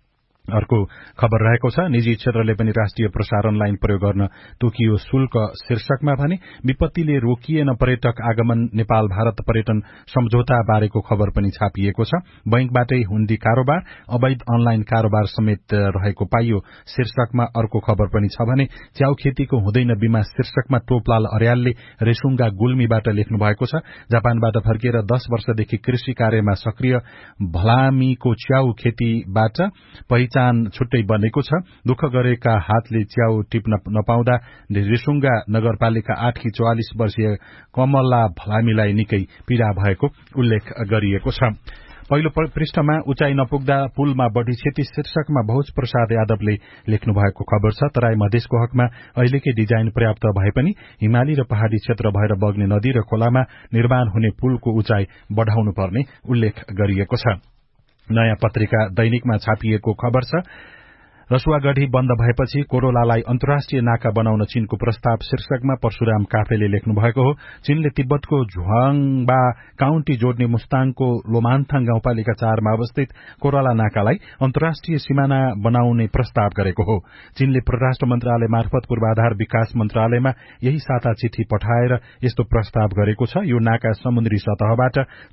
अर्को खबर रहेको छ, निजी क्षेत्रले पनि राष्ट्रिय प्रसारण लाइन प्रयोग गर्न तोकियो शुल्क शीर्षकमा भने विपत्तिले रोकिएन पर्यटक आगमन, नेपाल भारत पर्यटन सम्झौता बारेको खबर पनि छापिएको छ। बैंकबाटै हुन्डी कारोबार, अवैध अनलाइन कारोबार समेत रहेको पाइयो शीर्षकमा अर्को खबर पनि छ भने च्याउ खेतीको हुँदैन बीमा शीर्षकमा टोपलाल अर्यालले रेसुङ्गा गुल्मीबाट लेख्नु भएको छ। जापानबाट फर्किएर 10 वर्षदेखि कृषि कार्यमा सक्रिय भलामीको च्याउ खेतीबाट पहिचान छुट्टै बनेको छ। दुःख गरेका हातले च्याउ टिप्न नपाउँदा रेसुङ्गा नगरपालिका 8 की 44 वर्षीय कमला भलामीलाई निकै पीड़ा भएको उल्लेख गरिएको छ। पहिलो पृष्ठमा उचाइ नपुग्दा पुलमा बढ़ी क्षति शीर्षकमा भोज प्रसाद यादवले लेख्नु भएको खबर छ। तराई मधेसको हकमा अहिलेकै डिजाइन पर्याप्त भए पनि हिमाली र पहाड़ी क्षेत्र भएर बग्ने नदी र खोलामा निर्माण हुने पुलको उचाइ बढ़ाउनु पर्ने उल्लेख गरिएको छ। नयाँ पत्रिका दैनिकमा छापिएको खबर छ, रसुवागढ़ी बन्द भएपछि कोरोलालाई अन्तर्राष्ट्रिय नाका बनाउन चीनको प्रस्ताव शीर्षकमा परशुराम काफ्लेले लेख्नु भएको हो। चीनले तिब्बतको झुवाङबा काउन्टी जोड्ने मुस्ताङको लोमान्थाङ गाउँपालिका 4 मा अवस्थित कोरोला नाकालाई अन्तर्राष्ट्रिय सिमाना बनाउने प्रस्ताव गरेको हो। चीनले परराष्ट्र मन्त्रालय मार्फत पूर्वाधार विकास मन्त्रालयमा यही साता चिठी पठाएर यस्तो प्रस्ताव गरेको छ। यो नाका समुद्री सतहबाट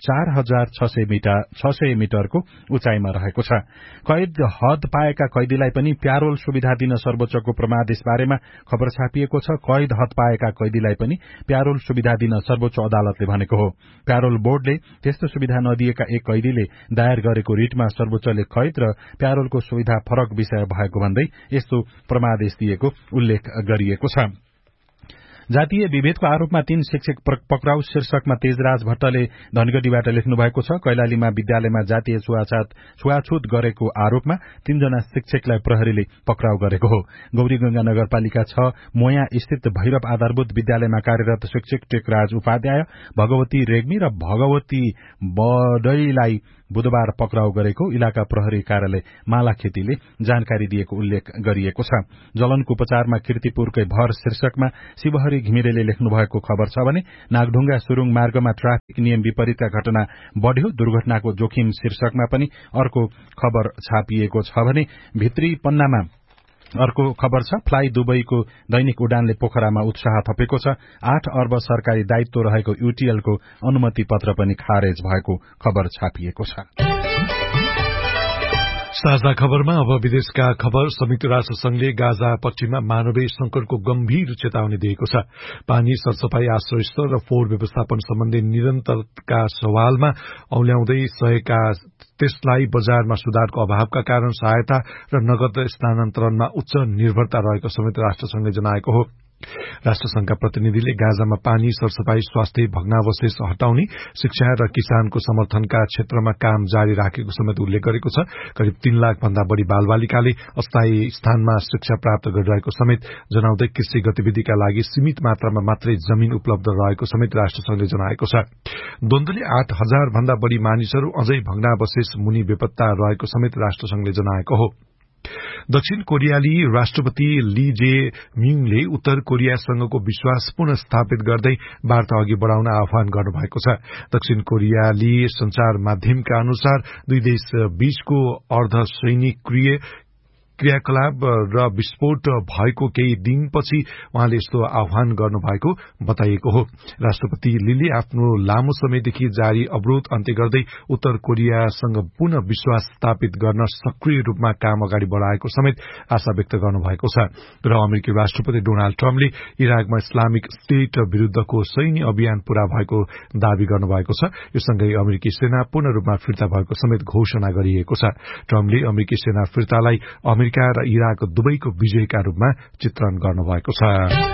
4600 मिटरको उचाइमा रहेको छ। कैद हद पाएका कैदीलाई पनि प्यारोल सुविधा दिन सर्वोच्चको प्रमादेश बारेमा खबर छापिएको छ। कैद हद पाएका कैदीलाई पनि प्यारोल सुविधा दिन सर्वोच्च अदालतले भनेको हो। प्यारोल बोर्डले त्यस्तो सुविधा नदिएका एक कैदीले दायर गरेको रिटमा सर्वोच्चले कैद र प्यारोलको सुविधा फरक विषय भएको भन्दै यस्तो प्रमादेश दिएको उल्लेख गरिएको छ। जातीय विभेदको आरोपमा 3 शिक्षक पक्राउ शीर्षकमा तेजराज भट्टले धनगढ़ीबाट लेख्नु भएको छ। कैलालीमा विद्यालयमा जातीय छुवाछुत गरेको आरोपमा 3 जना शिक्षकलाई प्रहरीले पक्राउ गरेको हो। गौरीगंगा नगरपालिका 6 मोया स्थित भैरव आधारभूत विद्यालयमा कार्यरत शिक्षक टेकराज उपाध्याय, भगवती रेग्मी र भगवती बडैलाई बुधबार पक्राउ गरेको इलाका प्रहरी कार्यालय मालाखेतीले जानकारी दिएको उल्लेख गरिएको छ। जलनको उपचारमा कीर्तिपुरकै भर शीर्षकमा शिवहरी घिमिरेले लेख्नु भएको खबर छ भने नागढुङ्गा सुरुङ मार्गमा ट्राफिक नियम विपरीतका घटना बढ़्यो, दुर्घटनाको जोखिम शीर्षकमा पनि अर्को खबर छापिएको छ भने भित्री पन्नामा अर्को खबर छ, फ्लाइ दुबईको दैनिक उडानले पोखरामा उत्साह थपेको छ। 8 अर्ब सरकारी दायित्व रहेको यूटीएलको अनुमति पत्र पनि खारेज भएको खबर छापिएको छ। साझा खबरमा अब विदेशका खबर। संयुक्त राष्ट्र संघले गाजा पश्चिममा मानवीय संकटको गम्भीर चेतावनी दिएको छ। पानी, सरसफाई, आश्रयस्थल र फोहोर व्यवस्थापन सम्बन्धी निरन्तरका सवालमा औल्याउँदै सकेका त्यसलाई बजारमा सुधारको अभावका कारण सहायता र नगद स्थानान्तरणमा उच्च निर्भरता रहेको संयुक्त राष्ट्रसंघले जनाएको हो। राष्ट्रसंघका प्रतिनिधिले गाजामा पानी, सरसफाई, स्वास्थ्य, भग्नावशेष हटाउने, शिक्षा र किसानको समर्थनका क्षेत्रमा काम जारी राखेको समेत उल्लेख गरेको छ। करिब 3 लाख भन्दा बढ़ी बालबालिकाले अस्थायी स्थानमा शिक्षा प्राप्त गरिरहेको समेत जनाउँदै कृषि गतिविधिका लागि सीमित मात्रामा मात्रै जमीन उपलब्ध रहेको समेत राष्ट्रसंघले जनाएको छ। द्वन्द्वले 8000 भन्दा बढ़ी मानिसहरू अझै भग्नावशेष मुनि बेपत्ता रहेको समेत राष्ट्रसंघले जनाएको हो। दक्षिण कोरियाली राष्ट्रपति ली जे मिङले उत्तर कोरियासँगको विश्वास पुनः स्थापित गर्दै वार्ता अघि बढ़ाउन आह्वान गर्नुभएको छ। दक्षिण कोरियाली संचार माध्यमका अनुसार दुई देश बीचको अर्धसैनिक क्रियाकलाप र विस्फोट भएको केही दिनपछि उहाँले यस्तो आह्वान गर्नुभएको बताइएको हो। राष्ट्रपति लीले आफ्नो लामो समयदेखि जारी अवरोध अन्त्य गर्दै उत्तर कोरियासँग पुनः विश्वास स्थापित गर्न सक्रिय रूपमा काम अगाडि बढ़ाएको समेत आशा व्यक्त गर्नुभएको छ। र अमेरिकी राष्ट्रपति डोनाल्ड ट्रम्पले इराकमा इस्लामिक स्टेट विरूद्धको सैन्य अभियान पूरा भएको दावी गर्नुभएको छ। यो सँगै अमेरिकी सेना पूर्ण रूपमा फिर्ता भएको समेत घोषणा गरिएको छ। ट्रम्पले अमेरिकी सेना फिर्तालाई अमेरिका र इराक दुवैको विजयका रूपमा चित्रण गर्नुभएको छ।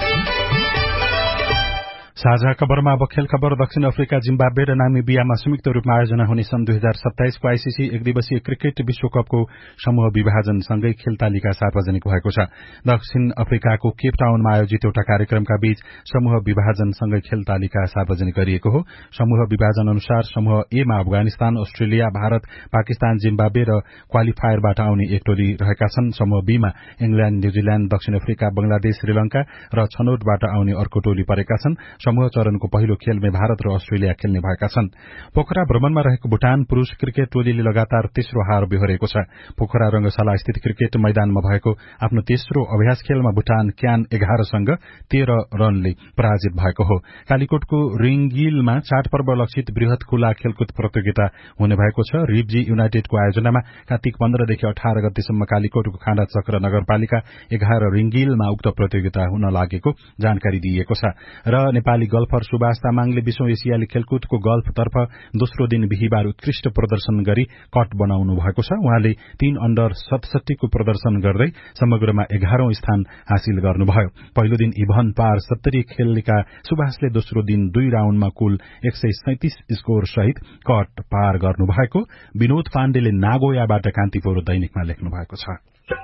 साझा खबरमा अब खेल खबर। दक्षिण अफ्रिका, जिम्बाब्वे र नामिबियामा संयुक्त रूपमा आयोजना हुने सन् 2027 को आईसीसी एकदिवसीय क्रिकेट विश्वकपको समूह विभाजनसँगै खेल तालिका सार्वजनिक भएको छ। दक्षिण अफ्रिकाको केप टाउनमा आयोजित एउटा कार्यक्रमका बीच समूह विभाजनसँगै खेल तालिका सार्वजनिक गरिएको हो। समूह विभाजन अनुसार समूह ए मा अफगानिस्तान, अस्ट्रेलिया, भारत, पाकिस्तान, जिम्बाब्वे र क्वालिफायरबाट आउने एक टोली रहेका छन्। समूह बी मा इंग्ल्याण्ड, न्यूजील्याण्ड, दक्षिण अफ्रिका, बंगलादेश, श्रीलंका र छनौटबाट आउने अर्को टोली परेका छन्। समूह चरणको पहिलो खेलमा भारत र अस्ट्रेलिया खेल्ने भएका छन्। पोखरा भ्रमणमा रहेको भुटान पुरूष क्रिकेट टोलीले लगातार तेस्रो हार बेहोरेको छ। पोखरा रंगशाला स्थित क्रिकेट मैदानमा भएको आफ्नो तेस्रो अभ्यास खेलमा भुटान क्यान 11 सँग 13 रनले पराजित भएको हो। कालीकोटको रिङगिलमा चाडपर्व लक्षित वृहत खुला खेलकुद प्रतियोगिता हुने भएको छ। रिब्जी युनाइटेडको आयोजनामा कार्तिक 15 देखि 18 गतेसम्म कालीकोटको खाण्डा चक्र नगरपालिका 11 रिङगिलमा उक्त प्रतियोगिता हुन लागेको जानकारी दिइएको छ। र नेपाली गल्फर सुभाष तामाङले विश्व एसियाली खेलकुदको गल्फतर्फ दोस्रो दिन बिहीबार उत्कृष्ट प्रदर्शन गरी कट बनाउनु भएको छ। उहाँले 3 अन्डर 67 को प्रदर्शन गर्दै समग्रमा 11औं स्थान हासिल गर्नुभयो। पहिलो दिन इभन पार 70 खेलेका सुभाषले दोस्रो दिन 2 राउण्डमा कुल 137 स्कोर सहित कट पार गर्नुभएको विनोद पाण्डेले नागोयाबाट कान्तिपुर दैनिकमा लेख्नु भएको छ।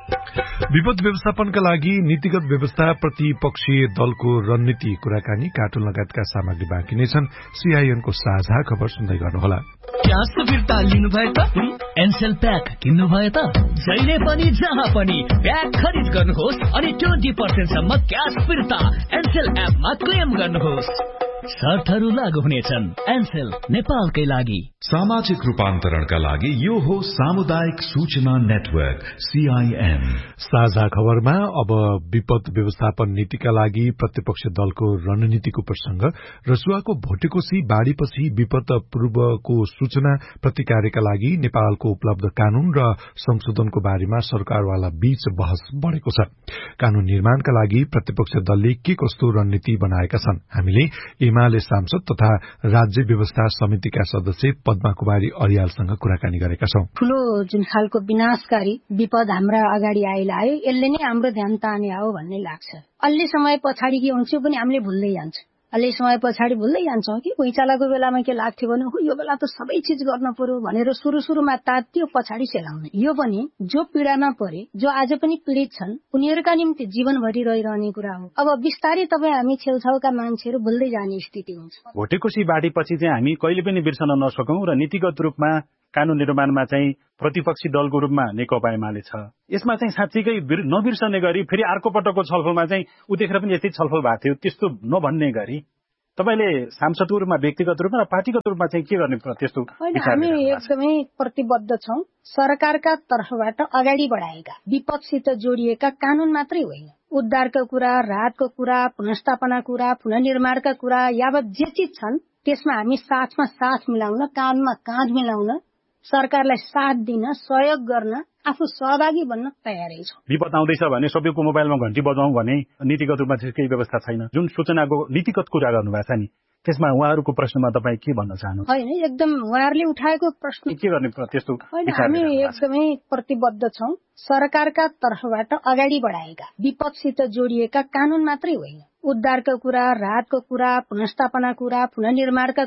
विपद व्यवस्थापनका लागि नीतिगत व्यवस्था प्रतिपक्षीय दलको रणनीति कुराकानी कार्टुन लगायतका सामग्री बाँकी नै छन्। सीआईएनको साझा खबर सुन्दै गर्नुहोला। क्यास फिर्ता लिनु भयो त एनसेल प्याक किन्नु भयो त जहिले पनि जहाँ पनि प्याक खरिद गर्नुहोस् अनि 20% सम्म क्यास फिर्ता एनसेल एपमा क्लेम गर्नुहोस्। शर्तहरू लागू हुनेछन्। एनसेल नेपालकै लागि। सामाजिक रूपान्तरणका लागि यो हो सामुदायिक सूचना नेटवर्क सीआईएन। साझा खबरमा अब विपद व्यवस्थापन नीतिका लागि प्रतिपक्ष दलको रणनीतिको प्रसंग। रसुवाको भोटेकोशी बाढ़ीपछि विपद पूर्वको सूचना प्रतिकारका लागि नेपालको उपलब्ध कानून र संशोधनको बारेमा सरकारवाला बीच बहस बढ़ेको छ। कानून निर्माणका लागि प्रतिपक्ष दलले के कस्तो रणनीति बनाएका छन्। हामीले एमाले सांसद तथा राज्य व्यवस्था समितिका सदस्य पद्मा कुमारी अरियालसँग कुराकानी गरेका छौं। ठूलो जुन खालको विनाशकारी विपद हाम्रा अगाडि आइलायो यसले नै हाम्रो ध्यान ताने हो भन्ने लाग्छ। अलि समय पछाडि के हुन्छ पनि हामीले भुल्दै जान्छौं। अलि समय पछाडि भुल्दै जान्छौं कि भुइँचालोको बेलामा के लाग्थ्यो भने यो बेला त सबै चीज गर्न पर्यो भनेर सुरुमा तात्यो पछाडि सेलाउने। यो पनि जो पीडामा परे जो आज पनि पीडित छन् उनीहरूका निम्ति जीवनभरि रहिरहने कुरा हो। अब बिस्तारै तपाईँ हामी छेउछाउका मान्छेहरू भुल्दै जाने स्थिति हुन्छ। भोटेकोशी बाढीपछि चाहिँ हामी कहिले पनि बिर्सन नसकौं र नीतिगत रूपमा कानून निर्माणमा चाहिँ प्रतिपक्षी दलको रूपमा नेकपा एमाले छ। यसमा चाहिँ साँच्चीकै नबिर्सने गरी फेरि अर्को पटकको छलफलमा चाहिँ उदेखिर पनि यस्तै छलफल भएको थियो त्यस्तो नभन्ने गरी तपाईले सांसदको रूपमा व्यक्तिगत रूपमा र पार्टीगत रूपमा चाहिँ के गर्ने त्यस्तो हामी एकदमै प्रतिबद्ध छौं। सरकारका तर्फबाट अगाडि बढाएका विपदसित जोडिएका कानून मात्रै होइन उद्धारका कुरा राहतको कुरा पुनर्स्थापना कुरा पुनर्निर्माणका कुरा यावत जे चिज छन् त्यसमा हामी साथमा साथ मिलाउन काँधमा काँध मिलाउन सरकारलाई साथ दिन सहयोग गर्न आफू सहभागी बन्न तयारै छौं। विपद आउँदैछ भने सबैको मोबाइलमा घण्टी बजाउँ भने नीतिगत रूपमा चाहिँ केही व्यवस्था छैन। जुन सूचनाको नीतिगत कुरा गर्नुभएको छ नि त्यसमा उहाँहरूको प्रश्नमा तपाईँ के भन्न चाहनु? होइन एकदम उहाँहरूले उठाएको प्रश्न के गर्ने त्यस्तो हामी एकदमै प्रतिबद्ध छौं। सरकारका तर्फबाट अगाडि बढाएका विपदसित जोडिएका कानून मात्रै होइन उद्धारका कुरा राहतको कुरा पुनर्स्थापना कुरा पुनर्निर्माणका